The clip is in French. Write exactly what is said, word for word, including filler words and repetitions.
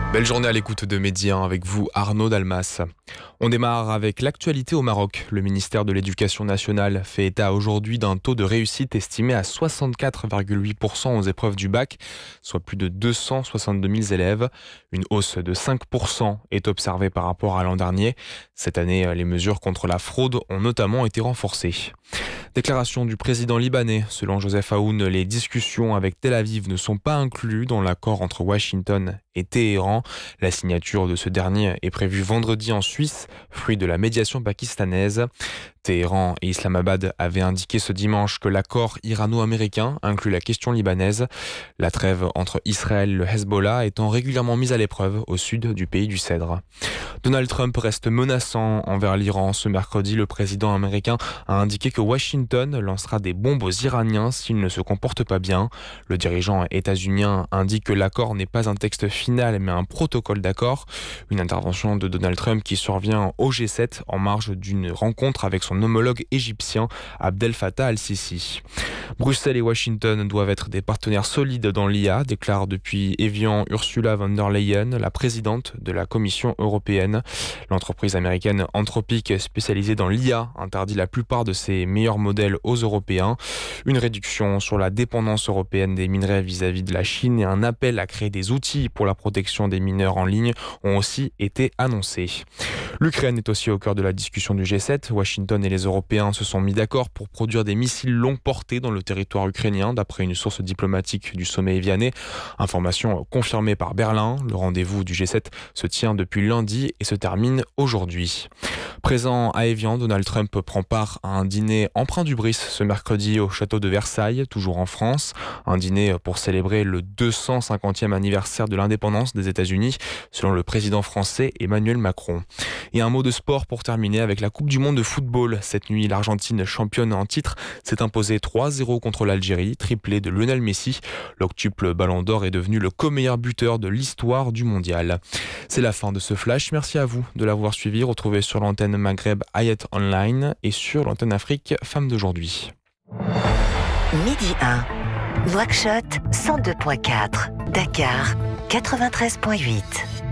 Belle journée à l'écoute de Midi un avec vous, Arnaud Dalmas. On démarre avec l'actualité au Maroc. Le ministère de l'Éducation nationale fait état aujourd'hui d'un taux de réussite estimé à soixante-quatre virgule huit pour cent aux épreuves du bac, soit plus de deux cent soixante-deux mille élèves. Une hausse de cinq pour cent est observée par rapport à l'an dernier. Cette année, les mesures contre la fraude ont notamment été renforcées. Déclaration du président libanais. Selon Joseph Aoun, les discussions avec Tel Aviv ne sont pas incluses dans l'accord entre Washington et Téhéran. La signature de ce dernier est prévue vendredi en Suisse, fruit de la médiation pakistanaise. Téhéran et Islamabad avaient indiqué ce dimanche que l'accord irano-américain inclut la question libanaise. La trêve entre Israël et le Hezbollah étant régulièrement mise à l'épreuve au sud du pays du Cèdre. Donald Trump reste menaçant envers l'Iran. Ce mercredi, le président américain a indiqué que Washington lancera des bombes aux Iraniens s'ils ne se comportent pas bien. Le dirigeant états-unien indique que l'accord n'est pas un texte final mais un protocole d'accord. Une intervention de Donald Trump qui survient au G sept en marge d'une rencontre avec son homologue égyptien Abdel Fattah al-Sisi. Bruxelles et Washington doivent être des partenaires solides dans l'I A, déclare depuis Évian Ursula von der Leyen, la présidente de la Commission européenne. L'entreprise américaine Anthropic, spécialisée dans l'I A, interdit la plupart de ses meilleurs modèles aux Européens. Une réduction sur la dépendance européenne des minerais vis-à-vis de la Chine et un appel à créer des outils pour la protection des mineurs en ligne ont aussi été annoncés. L'Ukraine est aussi au cœur de la discussion du G sept. Washington et les Européens se sont mis d'accord pour produire des missiles longue portée dans le territoire ukrainien, d'après une source diplomatique du sommet évianais. Information confirmée par Berlin. Le rendez-vous du G sept se tient depuis lundi et se termine aujourd'hui. Présent à Évian, Donald Trump prend part à un dîner empreint du Brice ce mercredi au château de Versailles, toujours en France. Un dîner pour célébrer le deux cent cinquantième anniversaire de l'indépendance des États-Unis, selon le président français Emmanuel Macron. Et un mot de sport pour terminer avec la Coupe du Monde de football. Cette nuit, l'Argentine, championne en titre, s'est imposée trois à zéro contre l'Algérie, triplé de Lionel Messi. L'octuple Ballon d'Or est devenu le co-meilleur buteur de l'histoire du mondial. C'est la fin de ce flash. Merci à vous de l'avoir suivi. Retrouvez sur l'antenne Maghreb Hayat Online et sur l'antenne Afrique Femmes d'aujourd'hui. Midi un, Nouakchott cent deux virgule quatre, Dakar quatre-vingt-treize virgule huit.